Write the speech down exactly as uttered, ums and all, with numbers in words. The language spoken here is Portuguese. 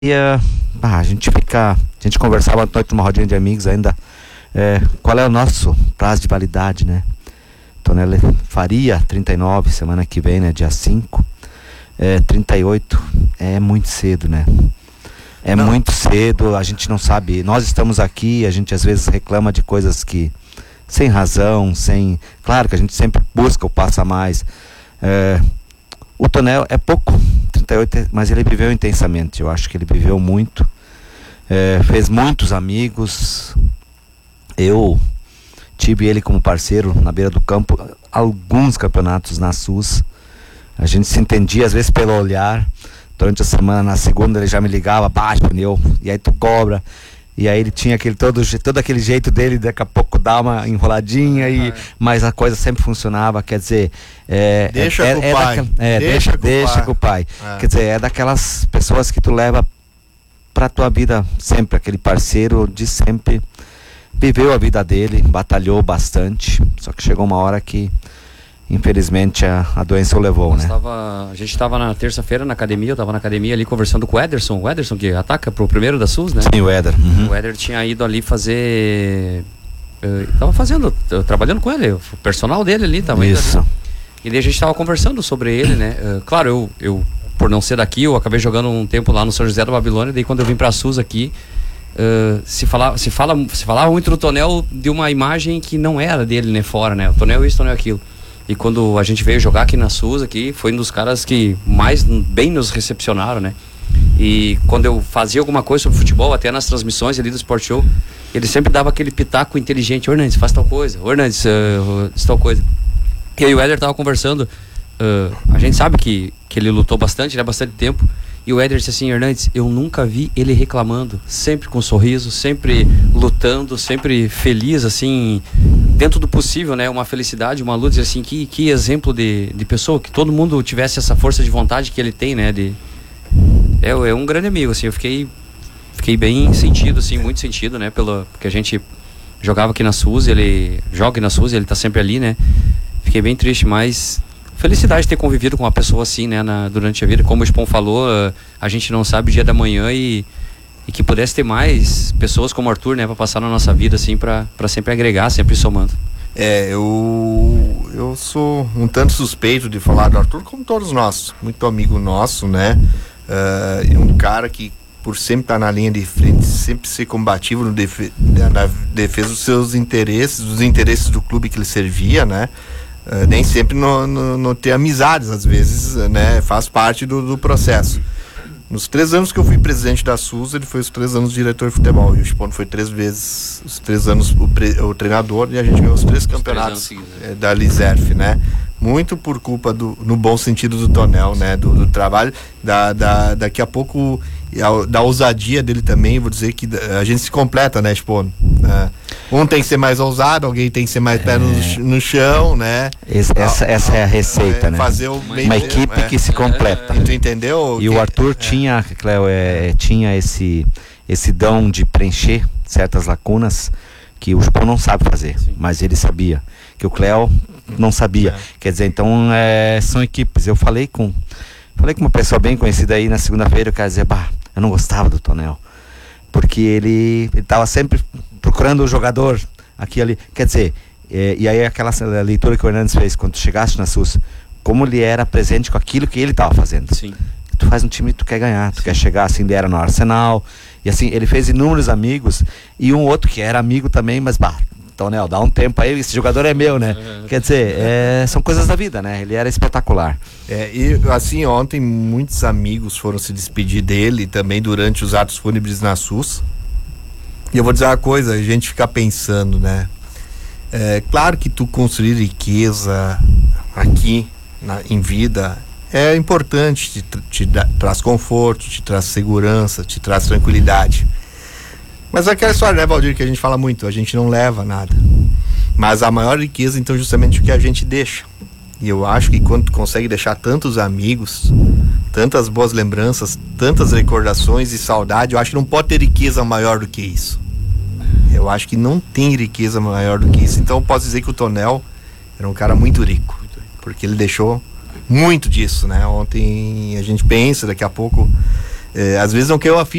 E ah, a gente fica, a gente conversava à noite numa rodinha de amigos ainda, é, qual é o nosso prazo de validade, né? Tonelli faria trinta e nove semana que vem, né? Dia cinco, é, trinta e oito é muito cedo, né? É não. muito cedo, a gente não sabe, nós estamos aqui, a gente às vezes reclama de coisas que, sem razão, sem, claro que a gente sempre busca o passo a mais, é, o Tonel é pouco, trinta e oito, mas ele viveu intensamente. Eu acho que ele viveu muito, é, fez muitos amigos. Eu tive ele como parceiro na beira do campo, alguns campeonatos na SUS. A gente se entendia às vezes pelo olhar. Durante a semana, na segunda ele já me ligava, baixa pneu, e aí tu cobra. E aí ele tinha aquele, todo, todo aquele jeito dele, daqui a pouco dá uma enroladinha, e, ah, é. mas a coisa sempre funcionava, quer dizer... É, deixa é, com é o pai. Daquela, é, deixa, deixa, com, deixa pai. com o pai. É. Quer dizer, é daquelas pessoas que tu leva pra tua vida sempre, aquele parceiro de sempre. Viveu a vida dele, batalhou bastante, só que chegou uma hora que... Infelizmente a, a doença o levou, né? Tava, a gente estava na terça-feira na academia, eu estava na academia ali conversando com o Ederson, o Ederson que ataca pro primeiro da SUS, né? Sim, o Eder. Uhum. O Eder tinha ido ali fazer... Uh, tava fazendo, uh, trabalhando com ele, o personal dele ali tava Isso. Indo, e daí a gente tava conversando sobre ele, né? Uh, claro, eu, eu, por não ser daqui, eu acabei jogando um tempo lá no São José da Babilônia, daí quando eu vim pra SUS aqui, uh, se, fala, se, fala, se falava muito do Tonel de uma imagem que não era dele, né? Fora, né? O Tonel isso, o Tonel aquilo. E quando a gente veio jogar aqui na SUS, aqui, foi um dos caras que mais bem nos recepcionaram, né? E quando eu fazia alguma coisa sobre futebol, até nas transmissões ali do Sport Show, ele sempre dava aquele pitaco inteligente: Ô Hernandes, faz tal coisa, ô Hernandes, uh, tal coisa. E aí o Éder tava conversando, uh, a gente sabe que, que ele lutou bastante, né? Bastante tempo. E o Éder disse assim: Hernandes, eu nunca vi ele reclamando, sempre com um sorriso, sempre lutando, sempre feliz, assim, dentro do possível, né? Uma felicidade, uma luz, assim, que, que exemplo de, de pessoa, que todo mundo tivesse essa força de vontade que ele tem, né? De, é, é um grande amigo, assim, eu fiquei, fiquei bem sentido, assim, muito sentido, né? Pelo, porque a gente jogava aqui na SUS, ele joga aqui na SUS, ele tá sempre ali, né? Fiquei bem triste, mas... Felicidade de ter convivido com uma pessoa assim, né, na, durante a vida. Como o Spon falou, a gente não sabe o dia da manhã, e, e que pudesse ter mais pessoas como o Arthur, né, para passar na nossa vida, assim, para sempre agregar, sempre somando. É, eu, eu sou um tanto suspeito de falar do Arthur, como todos nós. Muito amigo nosso, né? Uh, um cara que, por sempre estar na linha de frente, sempre ser combativo no defe, na defesa dos seus interesses, dos interesses do clube que ele servia, né? Uh, nem sempre não no, no ter amizades, às vezes, né, faz parte do, do processo. Nos três anos que eu fui presidente da SUS, ele foi os três anos diretor de futebol, e o Spon foi três vezes, os três anos o, pre, o treinador, e a gente ganhou os três os campeonatos três é, da Liserf, né? Muito por culpa do, no bom sentido do Tonel, né? Do, do trabalho, da, da, daqui a pouco, da ousadia dele também. Vou dizer que a gente se completa, né, Spon? Uh, um tem que ser mais ousado, alguém tem que ser mais é. pé no, no chão, né? Esse, essa, essa é a receita, é, né? Fazer o uma meio, equipe é, que se completa. É, tu entendeu? E que, o Arthur é. tinha, Cleo, é, tinha esse, esse dom de preencher certas lacunas que o Spon não sabe fazer. Sim. Mas ele sabia. Que o Cleo não sabia. É. Quer dizer, então é, são equipes. Eu falei com falei com uma pessoa bem conhecida aí na segunda-feira, o cara dizia: bah, eu não gostava do Tonel, porque ele estava sempre procurando o jogador aqui e ali. Quer dizer, é, e aí aquela leitura que o Hernandes fez quando tu chegaste na SUS, como ele era presente com aquilo que ele estava fazendo. Sim. Tu faz um time, tu quer ganhar, tu Sim. quer chegar, assim, ele era no Arsenal, e assim, ele fez inúmeros amigos, e um outro que era amigo também, mas bah, Tonel, dá um tempo aí, esse jogador é meu, né? É. Quer dizer, é, são coisas da vida, né? Ele era espetacular. É, e assim, ontem muitos amigos foram se despedir dele também durante os atos fúnebres na SUS. E eu vou dizer uma coisa, a gente fica pensando, né? É claro que tu construir riqueza aqui na, em vida é importante, te, te dá, traz conforto, te traz segurança, te traz tranquilidade. Mas aquela história, né, Valdir, que a gente fala muito, a gente não leva nada. Mas a maior riqueza, então, justamente o que a gente deixa. E eu acho que quando tu consegue deixar tantos amigos, tantas boas lembranças, tantas recordações e saudade, eu acho que não pode ter riqueza maior do que isso. Eu acho que não tem riqueza maior do que isso. Então eu posso dizer que o Tonel era um cara muito rico, porque ele deixou muito disso, né? Ontem a gente pensa, daqui a pouco É, às vezes não quer eu afirmo